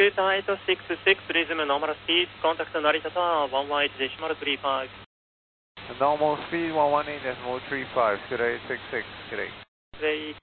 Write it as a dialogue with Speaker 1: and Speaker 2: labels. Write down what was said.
Speaker 1: Scooter 866, resume normal speed, contact Narita Tower 118.35.
Speaker 2: Normal speed 118.35, Scooter 866, good day.
Speaker 1: Today,